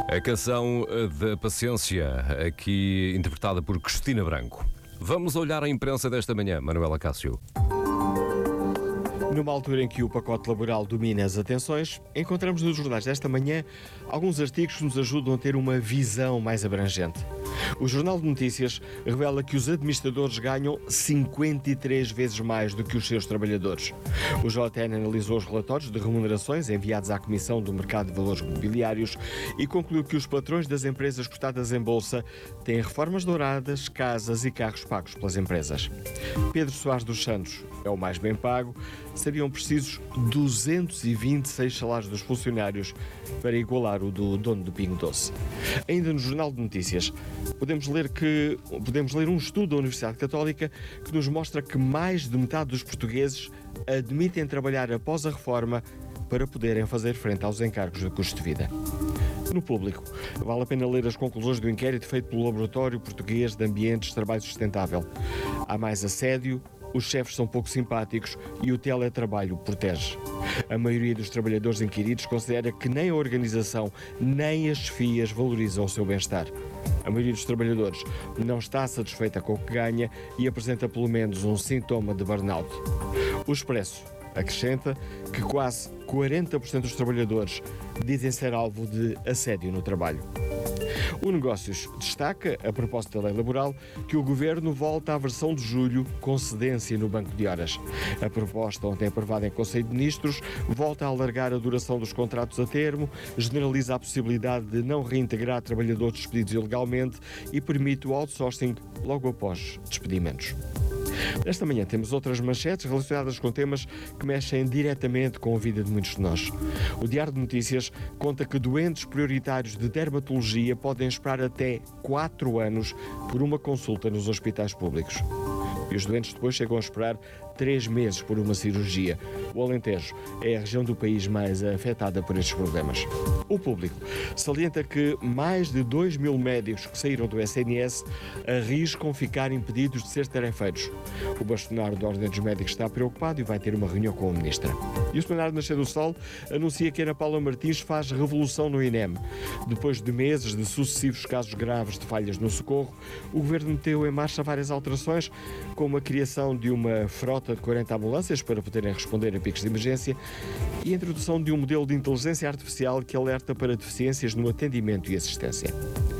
A canção da Paciência, aqui interpretada por Cristina Branco. Vamos olhar a imprensa desta manhã, Manuela Cássio. Numa altura em que o pacote laboral domina as atenções, encontramos nos jornais desta manhã alguns artigos que nos ajudam a ter uma visão mais abrangente. O Jornal de Notícias revela que os administradores ganham 53 vezes mais do que os seus trabalhadores. O JN analisou os relatórios de remunerações enviados à Comissão do Mercado de Valores Mobiliários e concluiu que os patrões das empresas cotadas em bolsa têm reformas douradas, casas e carros pagos pelas empresas. Pedro Soares dos Santos é o mais bem pago. Seriam precisos 226 salários dos funcionários para igualar o do dono do Pingo Doce. Ainda no Jornal de Notícias, podemos ler um estudo da Universidade Católica que nos mostra que mais de metade dos portugueses admitem trabalhar após a reforma para poderem fazer frente aos encargos do custo de vida. No Público, vale a pena ler as conclusões do inquérito feito pelo Laboratório Português de Ambientes de Trabalho Sustentável. Há mais assédio, os chefes são pouco simpáticos e o teletrabalho protege. A maioria dos trabalhadores inquiridos considera que nem a organização nem as chefias valorizam o seu bem-estar. A maioria dos trabalhadores não está satisfeita com o que ganha e apresenta pelo menos um sintoma de burnout. O Expresso acrescenta que quase 40% dos trabalhadores dizem ser alvo de assédio no trabalho. O Negócios destaca, a propósito da lei laboral, que o Governo volta à versão de julho com cedência no banco de horas. A proposta, ontem aprovada em Conselho de Ministros, volta a alargar a duração dos contratos a termo, generaliza a possibilidade de não reintegrar trabalhadores despedidos ilegalmente e permite o outsourcing logo após despedimentos. Esta manhã temos outras manchetes relacionadas com temas que mexem diretamente com a vida de muitos de nós. O Diário de Notícias conta que doentes prioritários de dermatologia podem esperar até 4 anos por uma consulta nos hospitais públicos. E os doentes depois chegam a esperar 3 meses por uma cirurgia. O Alentejo é a região do país mais afetada por estes problemas. O Público salienta que mais de 2.000 médicos que saíram do SNS arriscam ficar impedidos de ser tarefeiros. O bastonário da Ordem dos Médicos está preocupado e vai ter uma reunião com a Ministra. E o Semanário Nascer do Sol anuncia que Ana Paula Martins faz revolução no INEM. Depois de meses de sucessivos casos graves de falhas no socorro, o Governo meteu em marcha várias alterações, como a criação de uma frota de 40 ambulâncias para poderem responder a picos de emergência e a introdução de um modelo de inteligência artificial que alerta para deficiências no atendimento e assistência.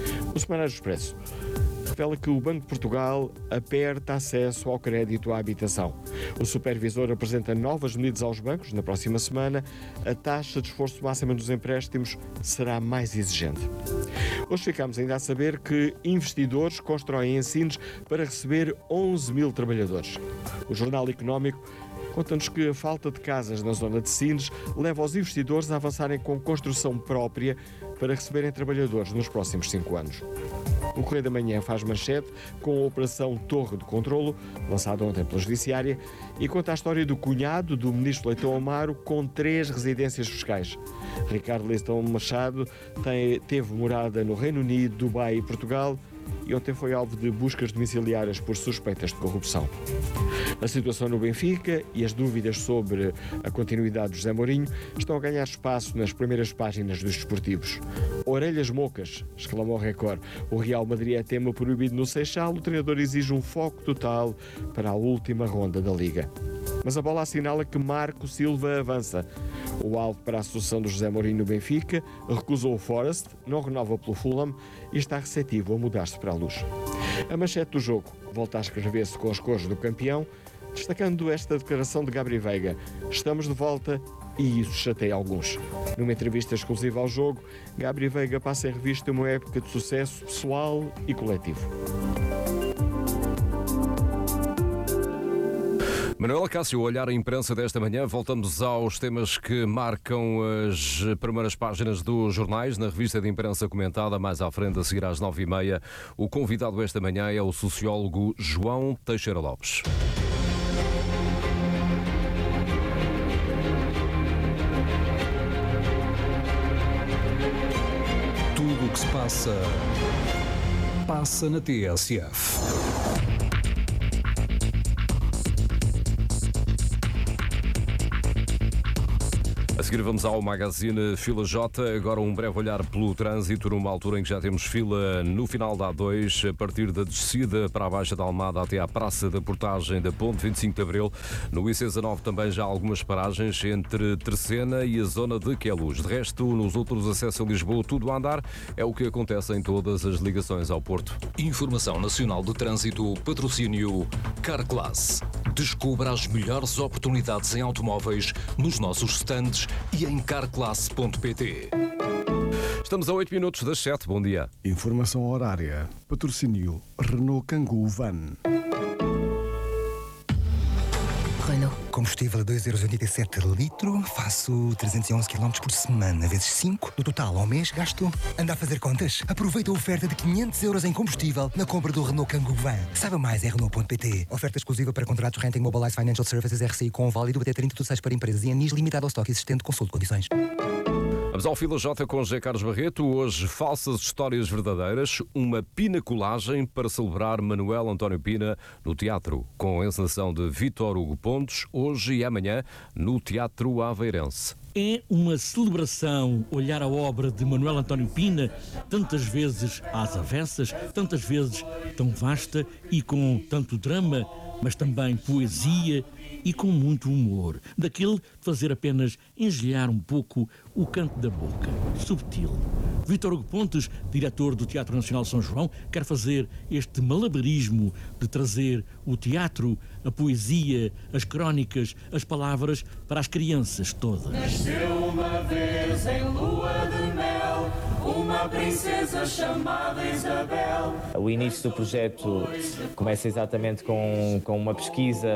O Semanário Expresso revela que o Banco de Portugal aperta acesso ao crédito à habitação. O supervisor apresenta novas medidas aos bancos. Na próxima semana, a taxa de esforço máxima dos empréstimos será mais exigente. Hoje ficamos ainda a saber que investidores constroem ensinos para receber 11.000 trabalhadores. O Jornal Económico conta-nos que a falta de casas na zona de Sines leva os investidores a avançarem com construção própria para receberem trabalhadores nos próximos 5 anos. O Correio da Manhã faz manchete com a Operação Torre de Controlo, lançada ontem pela Judiciária, e conta a história do cunhado do ministro Leitão Amaro com 3 residências fiscais. Ricardo Leitão Machado teve morada no Reino Unido, Dubai e Portugal e ontem foi alvo de buscas domiciliárias por suspeitas de corrupção. A situação no Benfica e as dúvidas sobre a continuidade de José Mourinho estão a ganhar espaço nas primeiras páginas dos desportivos. Orelhas mocas, exclamou o Record. O Real Madrid é tema proibido no Seixal. O treinador exige um foco total para a última ronda da Liga. Mas a bola assinala que Marco Silva avança. O alvo para a sucessão de José Mourinho no Benfica recusou o Forest, não renova pelo Fulham e está receptivo a mudar-se para a Luz. A manchete do jogo volta a escrever-se com as cores do campeão, destacando esta declaração de Gabri Veiga: estamos de volta e isso chateia alguns. Numa entrevista exclusiva ao jogo, Gabri Veiga passa em revista uma época de sucesso pessoal e coletivo. Manuela Cássio, olhar a imprensa desta manhã. Voltamos aos temas que marcam as primeiras páginas dos jornais, na revista de imprensa comentada, mais à frente, a seguir às 9h30. O convidado esta manhã é o sociólogo João Teixeira Lopes. Tudo o que se passa na TSF. A seguir vamos ao Magazine Fila J. Agora um breve olhar pelo trânsito, numa altura em que já temos fila no final da A2, a partir da descida para a Baixa da Almada até à Praça da Portagem da Ponte 25 de Abril. No IC19 também já há algumas paragens entre Terceira e a zona de Queluz. De resto, nos outros acessos a Lisboa, tudo a andar. É o que acontece em todas as ligações ao Porto. Informação Nacional de Trânsito, patrocínio Carclass. Descubra as melhores oportunidades em automóveis nos nossos stands e em carclass.pt. Estamos a 8 minutos das 7. Bom dia. Informação horária. Patrocínio Renault Kangoo Van. Renault. Combustível a 2,87 € litro, faço 311 km por semana, vezes 5. No total, ao mês, gasto. Anda a fazer contas? Aproveita a oferta de 500 € em combustível na compra do Renault Kangoo Van. Saiba mais em Renault.pt. Oferta exclusiva para contratos Renting Mobilize Financial Services RCI com válido até 30 de 6 para empresas e anis limitado ao estoque existente. Consulte condições. Vamos ao Fila J com José Carlos Barreto. Hoje, falsas histórias verdadeiras, uma pinacolagem para celebrar Manuel António Pina no teatro, com a encenação de Vítor Hugo Pontes, hoje e amanhã no Teatro Aveirense. É uma celebração olhar a obra de Manuel António Pina, tantas vezes às avessas, tantas vezes tão vasta e com tanto drama, mas também poesia e com muito humor, daquele de fazer apenas engelhar um pouco o canto da boca, subtil. Vítor Hugo Pontes, diretor do Teatro Nacional São João, quer fazer este malabarismo de trazer o teatro, a poesia, as crónicas, as palavras para as crianças todas. Nasceu uma vez em lua de mel uma princesa chamada Isabel. O início do projeto começa exatamente com uma pesquisa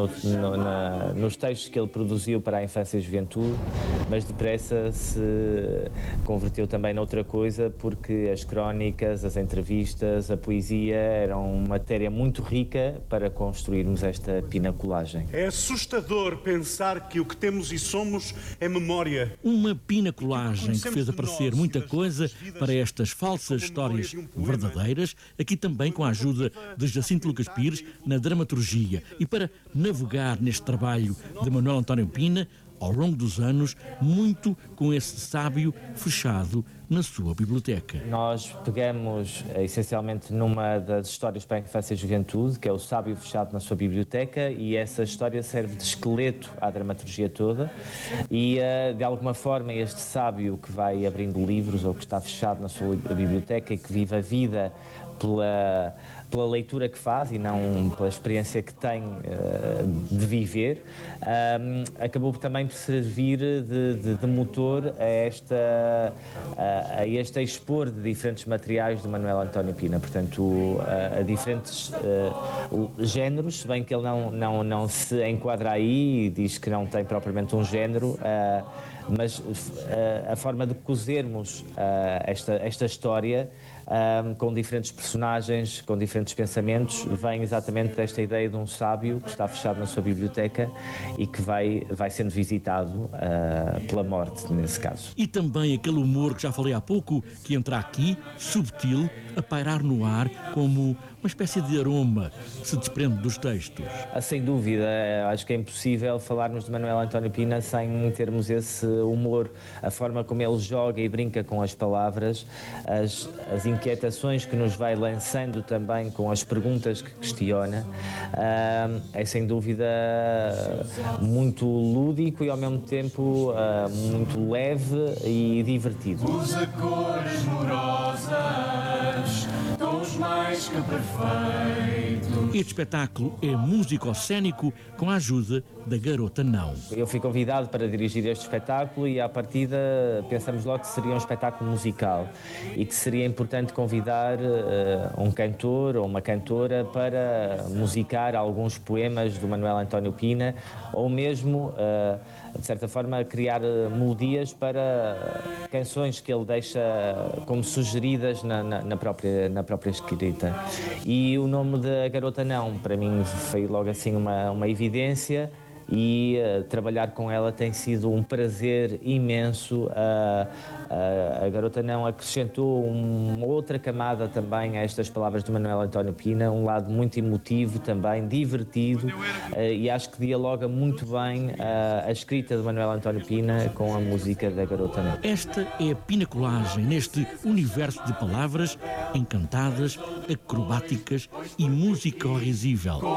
nos textos que ele produziu para a infância e juventude, mas depressa se converteu também noutra coisa, porque as crónicas, as entrevistas, a poesia eram matéria muito rica para construirmos esta pinacolagem. É assustador pensar que o que temos e somos é memória. Uma pinacolagem que fez aparecer muita coisa para estas falsas histórias verdadeiras, aqui também com a ajuda de Jacinto Lucas Pires na dramaturgia, e para navegar neste trabalho de Manuel António Pina, ao longo dos anos, muito com esse sábio fechado na sua biblioteca. Nós pegamos essencialmente numa das histórias para a infância e juventude, que é o sábio fechado na sua biblioteca, e essa história serve de esqueleto à dramaturgia toda, e de alguma forma este sábio que vai abrindo livros ou que está fechado na sua biblioteca e que vive a vida pela leitura que faz e não pela experiência que tem de viver, acabou também por servir de motor a este expor de diferentes materiais de Manuel António Pina, portanto a diferentes géneros, se bem que ele não se enquadra aí e diz que não tem propriamente um género, mas a forma de cozermos esta história com diferentes personagens, com diferentes pensamentos, vem exatamente desta ideia de um sábio que está fechado na sua biblioteca e que vai sendo visitado pela morte, nesse caso. E também aquele humor que já falei há pouco, que entra aqui, subtil, a pairar no ar como uma espécie de aroma que se desprende dos textos. Sem dúvida, acho que é impossível falarmos de Manuel António Pina sem termos esse humor, a forma como ele joga e brinca com as palavras, as inquietações que nos vai lançando também com as perguntas que questiona, é sem dúvida muito lúdico e ao mesmo tempo muito leve e divertido. Usa cores morosas, tons mais que perfeitos. Este espetáculo é músico-cênico com a ajuda da Garota Não. Eu fui convidado para dirigir este espetáculo e, à partida, pensamos logo que seria um espetáculo musical e que seria importante convidar um cantor ou uma cantora para musicar alguns poemas do Manuel António Pina ou mesmo, de certa forma, criar melodias para canções que ele deixa como sugeridas na própria escrita. E o nome da Garota Não, para mim, foi logo assim uma evidência. E trabalhar com ela tem sido um prazer imenso, A Garota Não acrescentou uma outra camada também a estas palavras de Manuel António Pina, um lado muito emotivo também, divertido, e acho que dialoga muito bem a escrita de Manuel António Pina com a música da Garota Não. Esta é a pinacolagem neste universo de palavras encantadas, acrobáticas e música horrível.